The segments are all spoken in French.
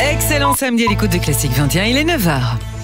Excellent samedi à l'écoute de Classique 21, il est 9h.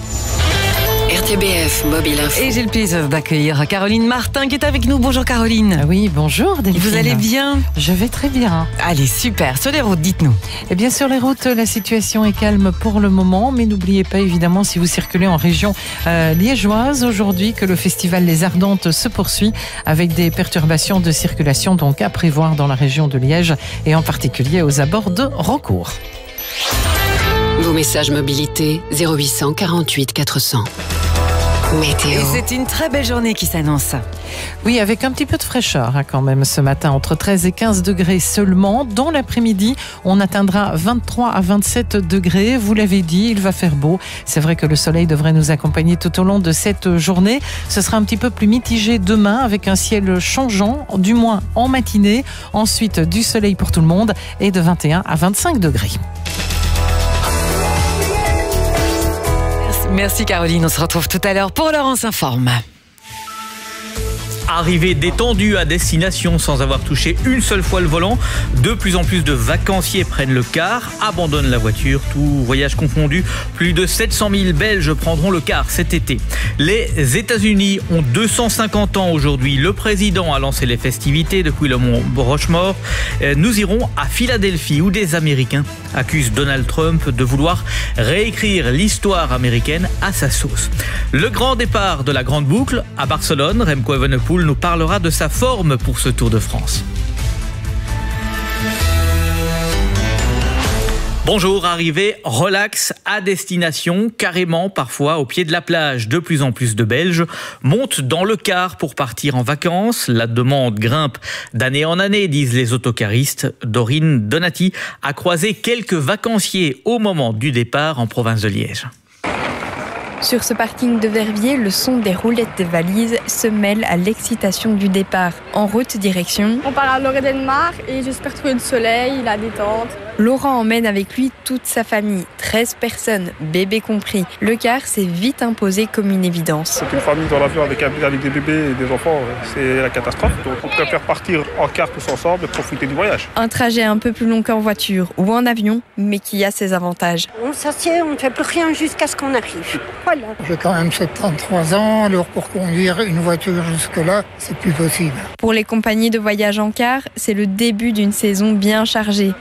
RTBF Mobile Info. Et j'ai le plaisir d'accueillir Caroline Martin qui est avec nous. Bonjour Caroline. Oui, bonjour Delphine. Vous allez bien? Je vais très bien. Allez, super. Sur les routes, dites-nous. Eh bien, sur les routes, la situation est calme pour le moment, mais n'oubliez pas évidemment, si vous circulez en région liégeoise, aujourd'hui que le festival Les Ardentes se poursuit avec des perturbations de circulation donc à prévoir dans la région de Liège et en particulier aux abords de Raucourt. Vos messages mobilité 0800 48 400. Météo. Et c'est une très belle journée qui s'annonce. Oui, avec un petit peu de fraîcheur quand même ce matin, entre 13 et 15 degrés seulement. Dans l'après-midi, on atteindra 23 à 27 degrés. Vous l'avez dit, il va faire beau. C'est vrai que le soleil devrait nous accompagner tout au long de cette journée. Ce sera un petit peu plus mitigé demain avec un ciel changeant, du moins en matinée. Ensuite, du soleil pour tout le monde et de 21 à 25 degrés. Merci Caroline, on se retrouve tout à l'heure pour Laurence Informe. Arrivée détendue à destination sans avoir touché une seule fois le volant. De plus en plus de vacanciers prennent le car, abandonnent la voiture, tout voyage confondu. Plus de 700 000 Belges prendront le car cet été. Les États-Unis ont 250 ans aujourd'hui. Le président a lancé les festivités depuis le mont Rushmore. Nous irons à Philadelphie où des Américains accusent Donald Trump de vouloir réécrire l'histoire américaine à sa sauce. Le grand départ de la Grande Boucle à Barcelone, Remco Evenepoel nous parlera de sa forme pour ce Tour de France. Bonjour, arrivée relax à destination, carrément parfois au pied de la plage. De plus en plus de Belges montent dans le car pour partir en vacances. La demande grimpe d'année en année, disent les autocaristes. Dorine Donati a croisé quelques vacanciers au moment du départ en province de Liège. Sur ce parking de Verviers, le son des roulettes des valises se mêle à l'excitation du départ. En route direction... On part à Lorette-Delmar et j'espère trouver le soleil, la détente. Laurent emmène avec lui toute sa famille, 13 personnes, bébés compris. Le car s'est vite imposé comme une évidence. Une famille dans l'avion avec des bébés et des enfants, c'est la catastrophe. Donc on préfère partir en car tous ensemble et profiter du voyage. Un trajet un peu plus long qu'en voiture ou en avion, mais qui a ses avantages. On s'assied, on ne fait plus rien jusqu'à ce qu'on arrive. Voilà. J'ai quand même 73 ans, alors pour conduire une voiture jusque-là, c'est plus possible. Pour les compagnies de voyage en car, c'est le début d'une saison bien chargée.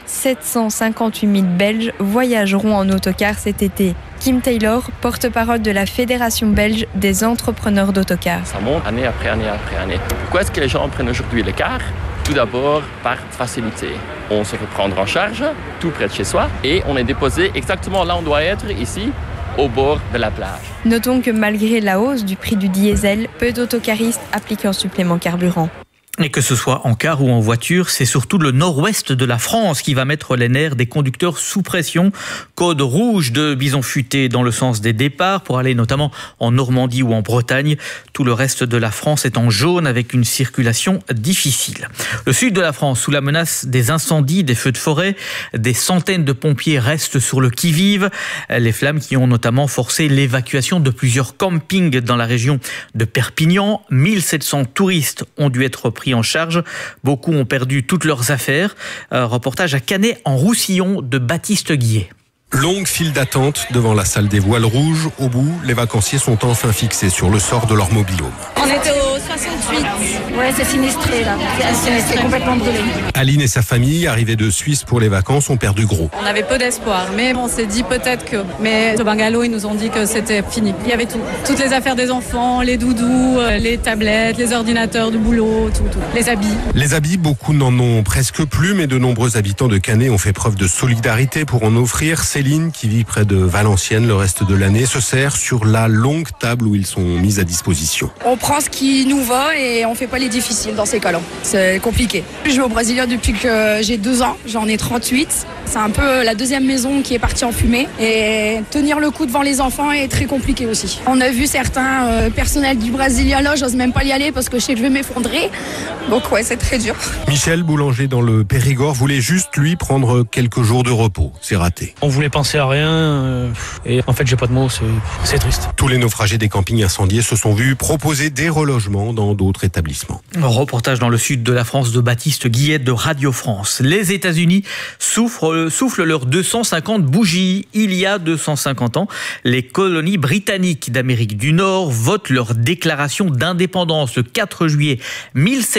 758 000 Belges voyageront en autocar cet été. Kim Taylor, porte-parole de la Fédération belge des entrepreneurs d'autocar. Ça monte année après année après année. Pourquoi est-ce que les gens prennent aujourd'hui le car ? Tout d'abord par facilité. On se fait prendre en charge, tout près de chez soi, et on est déposé exactement là où on doit être, ici, au bord de la plage. Notons que malgré la hausse du prix du diesel, peu d'autocaristes appliquent un supplément carburant. Et que ce soit en car ou en voiture, c'est surtout le nord-ouest de la France qui va mettre les nerfs des conducteurs sous pression. Code rouge de bison futé dans le sens des départs pour aller notamment en Normandie ou en Bretagne. Tout le reste de la France est en jaune avec une circulation difficile. Le sud de la France sous la menace des incendies, des feux de forêt. Des centaines de pompiers restent sur le qui-vive. Les flammes qui ont notamment forcé l'évacuation de plusieurs campings dans la région de Perpignan. 1700 touristes ont dû être pris en charge. Beaucoup ont perdu toutes leurs affaires. Reportage à Canet en Roussillon de Baptiste Guillet. Longue file d'attente devant la salle des voiles rouges. Au bout, les vacanciers sont enfin fixés sur le sort de leur mobil-home. On était au 68. Ouais, c'est sinistré là. C'est complètement brûlé. Aline et sa famille, arrivés de Suisse pour les vacances, ont perdu gros. On avait peu d'espoir, mais on s'est dit peut-être que... Mais le bungalow, ils nous ont dit que c'était fini. Il y avait tout. Toutes les affaires des enfants, les doudous, les tablettes, les ordinateurs du boulot, tout. Les habits. Les habits, beaucoup n'en ont presque plus, mais de nombreux habitants de Canet ont fait preuve de solidarité pour en offrir. Céline, qui vit près de Valenciennes le reste de l'année, se sert sur la longue table où ils sont mis à disposition. On prend ce qui nous va et on fait pas les difficiles dans ces cas-là. C'est compliqué. Je vais au Brésilien depuis que j'ai 2 ans, j'en ai 38. C'est un peu la deuxième maison qui est partie en fumée et tenir le coup devant les enfants est très compliqué aussi. On a vu certains personnels du Brésilien là, j'ose même pas y aller parce que je sais que je vais m'effondrer. Donc ouais, c'est très dur. Michel, boulanger dans le Périgord, voulait juste lui prendre quelques jours de repos. C'est raté. On voulait penser à rien et en fait j'ai pas de mots, c'est triste. Tous les naufragés des campings incendiés se sont vus proposer des relogements dans d'autres établissements. Reportage dans le sud de la France de Baptiste Guillet de Radio France. Les États-Unis souffrent soufflent leurs 250 bougies. Il y a 250 ans, les colonies britanniques d'Amérique du Nord votent leur déclaration d'indépendance le 4 juillet 1700.